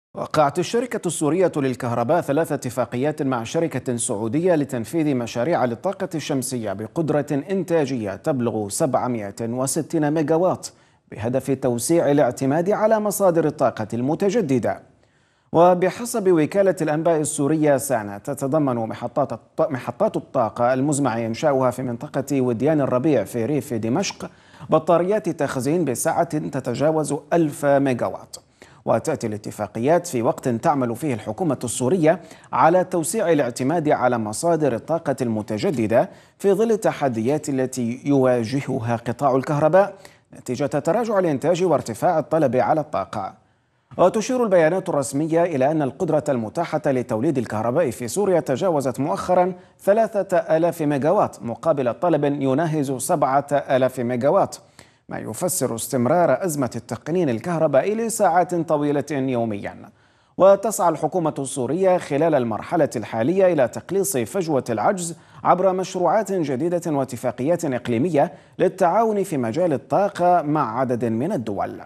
وقعت الشركة السورية للكهرباء 3 اتفاقيات مع شركة سعودية لتنفيذ مشاريع للطاقة الشمسية بقدرة إنتاجية تبلغ 760 ميجاوات بهدف توسيع الاعتماد على مصادر الطاقة المتجددة. وبحسب وكالة الأنباء السورية سانا، تتضمن محطات الطاقة المزمع إنشاؤها في منطقة وديان الربيع في ريف دمشق بطاريات تخزين بسعة تتجاوز 1000 ميجاوات. وتأتي الاتفاقيات في وقت تعمل فيه الحكومة السورية على توسيع الاعتماد على مصادر الطاقة المتجددة في ظل التحديات التي يواجهها قطاع الكهرباء نتيجة تراجع الإنتاج وارتفاع الطلب على الطاقة. وتشير البيانات الرسمية إلى أن القدرة المتاحة لتوليد الكهرباء في سوريا تجاوزت مؤخرا 3000 ميجاوات مقابل طلب يناهز 7000 ميجاوات، ما يفسر استمرار أزمة التقنين الكهربائي لساعات طويلة يوميا. وتسعى الحكومة السورية خلال المرحلة الحالية إلى تقليص فجوة العجز عبر مشروعات جديدة واتفاقيات إقليمية للتعاون في مجال الطاقة مع عدد من الدول.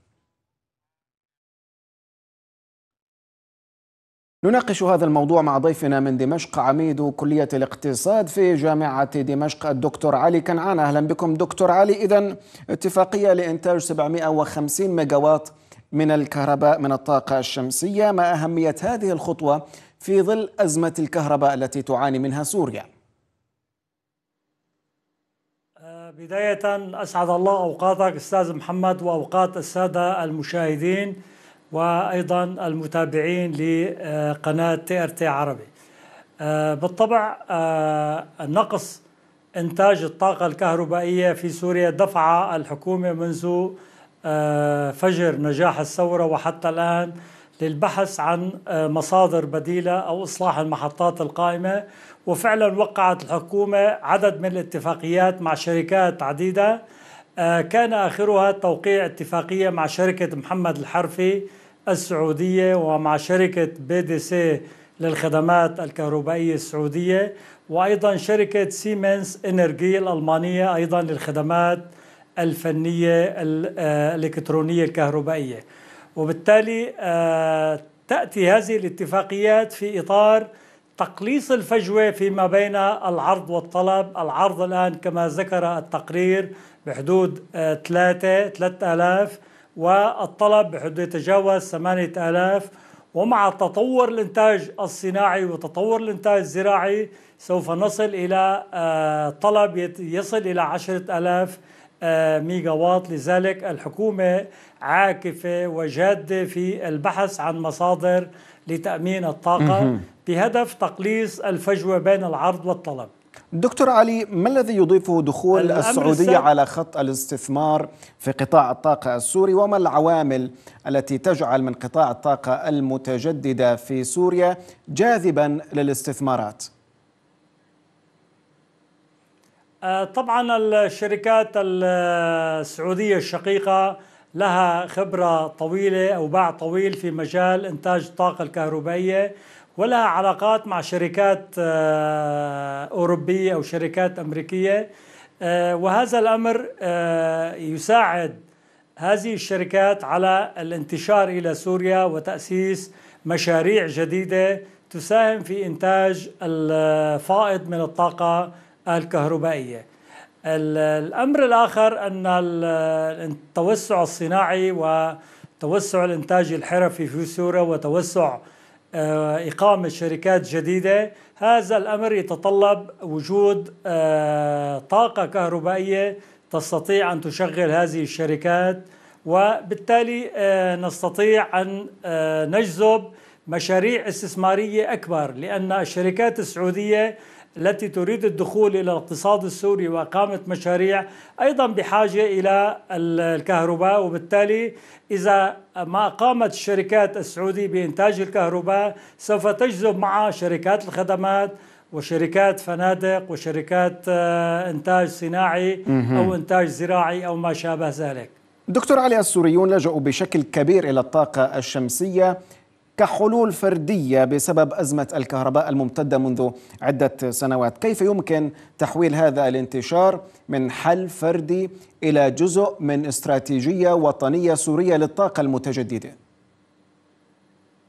نناقش هذا الموضوع مع ضيفنا من دمشق عميد كلية الاقتصاد في جامعة دمشق الدكتور علي كنعان. أهلا بكم دكتور علي. إذن اتفاقية لإنتاج 750 ميجاوات من الكهرباء من الطاقة الشمسية، ما أهمية هذه الخطوة في ظل أزمة الكهرباء التي تعاني منها سوريا؟ بداية أسعد الله أوقاتك أستاذ محمد وأوقات السادة المشاهدين وأيضا المتابعين لقناة TRT عربي. بالطبع نقص إنتاج الطاقة الكهربائية في سوريا دفع الحكومة منذ فجر نجاح الثورة وحتى الآن للبحث عن مصادر بديلة أو إصلاح المحطات القائمة، وفعلا وقعت الحكومة عدد من الاتفاقيات مع شركات عديدة، كان آخرها توقيع اتفاقية مع شركة محمد الحرفي السعودية ومع شركة BDC للخدمات الكهربائية السعودية، وأيضا شركة سيمنز إنرجي الألمانية أيضا للخدمات الفنية الإلكترونية الكهربائية. وبالتالي تأتي هذه الاتفاقيات في إطار تقليص الفجوة فيما بين العرض والطلب. العرض الآن كما ذكر التقرير بحدود 3000 والطلب بحدود يتجاوز 8000، ومع تطور الإنتاج الصناعي وتطور الإنتاج الزراعي سوف نصل إلى طلب يصل إلى 10000 ميجاوات. لذلك الحكومة عاكفة وجادة في البحث عن مصادر لتأمين الطاقة بهدف تقليص الفجوة بين العرض والطلب. دكتور علي، ما الذي يضيفه دخول السعودية على خط الاستثمار في قطاع الطاقة السوري، وما العوامل التي تجعل من قطاع الطاقة المتجددة في سوريا جاذبا للاستثمارات؟ طبعا الشركات السعودية الشقيقة لها خبرة طويلة أو باع طويل في مجال إنتاج الطاقة الكهربائية، ولها علاقات مع شركات أوروبية أو شركات أمريكية، وهذا الأمر يساعد هذه الشركات على الانتشار إلى سوريا وتأسيس مشاريع جديدة تساهم في إنتاج الفائض من الطاقة الكهربائية. الأمر الآخر أن التوسع الصناعي وتوسع الإنتاج الحرفي في سوريا وتوسع إقامة شركات جديدة، هذا الأمر يتطلب وجود طاقة كهربائية تستطيع أن تشغل هذه الشركات، وبالتالي نستطيع أن نجذب مشاريع استثمارية أكبر، لأن الشركات السعودية التي تريد الدخول إلى الاقتصاد السوري وإقامة مشاريع أيضا بحاجة إلى الكهرباء، وبالتالي إذا ما قامت الشركات السعودية بإنتاج الكهرباء سوف تجذب معها شركات الخدمات وشركات فنادق وشركات إنتاج صناعي أو إنتاج زراعي أو ما شابه ذلك. دكتور علي، السوريون لجأوا بشكل كبير إلى الطاقة الشمسية كحلول فردية بسبب أزمة الكهرباء الممتدة منذ عدة سنوات. كيف يمكن تحويل هذا الانتشار من حل فردي إلى جزء من استراتيجية وطنية سورية للطاقة المتجددة؟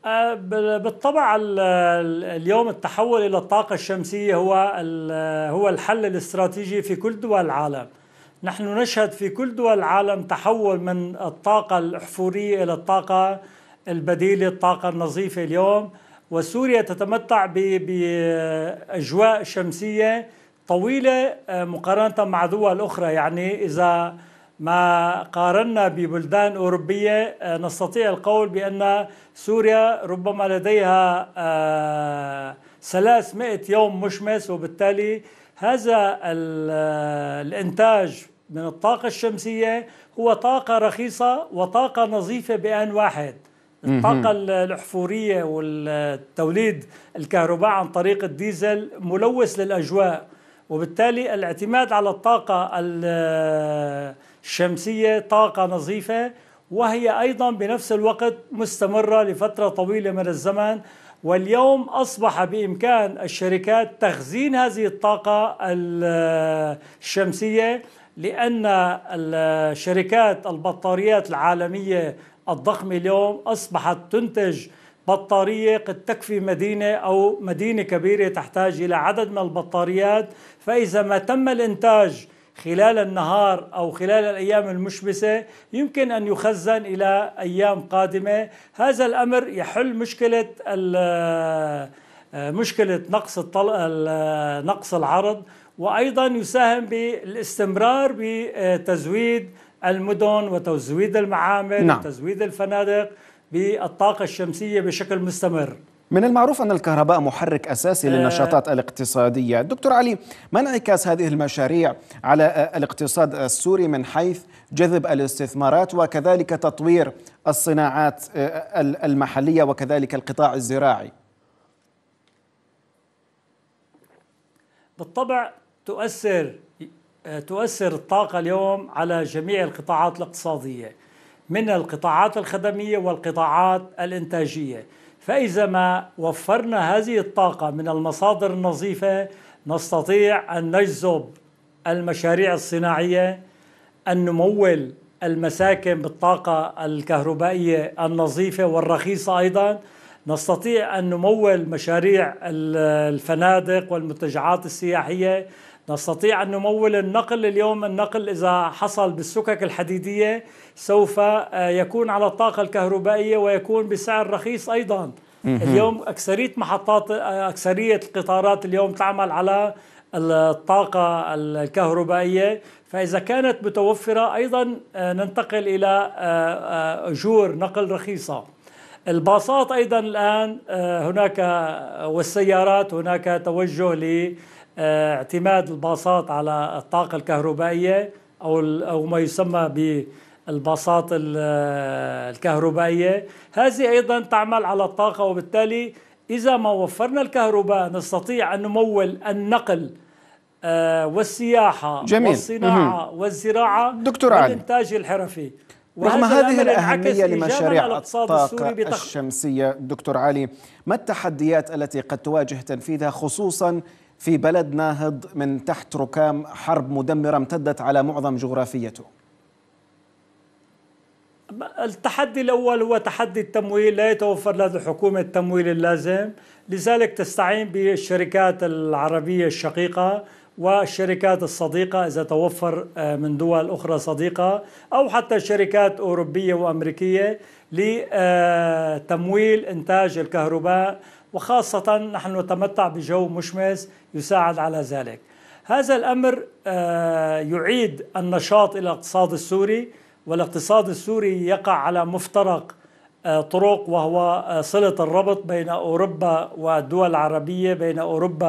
بالطبع اليوم التحول إلى الطاقة الشمسية هو الحل الاستراتيجي في كل دول العالم. نحن نشهد في كل دول العالم تحول من الطاقة الأحفورية إلى الطاقة البديلة، الطاقة النظيفة اليوم، وسوريا تتمتع بأجواء شمسية طويلة مقارنة مع دول أخرى. يعني إذا ما قارنا ببلدان أوروبية نستطيع القول بأن سوريا ربما لديها 300 يوم مشمس، وبالتالي هذا الإنتاج من الطاقة الشمسية هو طاقة رخيصة وطاقة نظيفة بآن واحد. الطاقة الأحفورية والتوليد الكهرباء عن طريق الديزل ملوث للأجواء، وبالتالي الاعتماد على الطاقة الشمسية طاقة نظيفة، وهي أيضا بنفس الوقت مستمرة لفترة طويلة من الزمن. واليوم أصبح بإمكان الشركات تخزين هذه الطاقة الشمسية، لأن الشركات البطاريات العالمية الضخمة اليوم أصبحت تنتج بطارية قد تكفي مدينة أو مدينة كبيرة تحتاج إلى عدد من البطاريات. فإذا ما تم الإنتاج خلال النهار أو خلال الأيام المشمسة يمكن أن يخزن إلى أيام قادمة. هذا الأمر يحل مشكلة نقص العرض، وأيضا يساهم بالاستمرار بتزويد المدن وتزويد المعامل وتزويد الفنادق بالطاقة الشمسية بشكل مستمر. من المعروف أن الكهرباء محرك أساسي للنشاطات الاقتصادية. دكتور علي، ما انعكاس هذه المشاريع على الاقتصاد السوري من حيث جذب الاستثمارات وكذلك تطوير الصناعات المحلية وكذلك القطاع الزراعي؟ بالطبع تؤثر الطاقة اليوم على جميع القطاعات الاقتصادية، من القطاعات الخدمية والقطاعات الإنتاجية. فإذا ما وفرنا هذه الطاقة من المصادر النظيفة نستطيع أن نجذب المشاريع الصناعية، أن نمول المساكن بالطاقة الكهربائية النظيفة والرخيصة. أيضا نستطيع أن نمول مشاريع الفنادق والمنتجعات السياحية، نستطيع أن نمول النقل. اليوم النقل إذا حصل بالسكك الحديدية سوف يكون على الطاقة الكهربائية ويكون بسعر رخيص أيضا. اليوم أكثرية القطارات اليوم تعمل على الطاقة الكهربائية، فإذا كانت متوفرة أيضا ننتقل إلى أجور نقل رخيصة. الباصات أيضا الآن هناك والسيارات هناك توجه لاعتماد الباصات على الطاقة الكهربائية أو ما يسمى بالباصات الكهربائية. هذه أيضا تعمل على الطاقة، وبالتالي إذا ما وفرنا الكهرباء نستطيع أن نمول النقل والسياحة والصناعة والزراعة والإنتاج الحرفي. رغم هذه الأهمية لمشاريع الطاقة الشمسية دكتور علي، ما التحديات التي قد تواجه تنفيذها خصوصا في بلد ناهض من تحت ركام حرب مدمرة امتدت على معظم جغرافيته؟ التحدي الأول هو تحدي التمويل. لا يتوفر لدى الحكومة التمويل اللازم، لذلك تستعين بالشركات العربية الشقيقة والشركات الصديقة إذا توفر من دول أخرى صديقة، أو حتى شركات أوروبية وأمريكية لتمويل إنتاج الكهرباء، وخاصة نحن نتمتع بجو مشمس يساعد على ذلك. هذا الأمر يعيد النشاط إلى الاقتصاد السوري، والاقتصاد السوري يقع على مفترق طرق، وهو صلة الربط بين أوروبا والدول العربية، بين أوروبا